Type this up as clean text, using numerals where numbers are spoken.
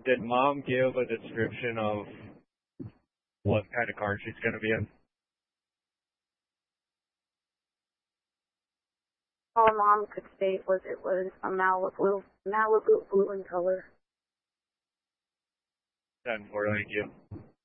Did Mom give a description of what kind of car she's going to be in? All Mom could state was it was a Malibu blue in color. 10-4, thank you.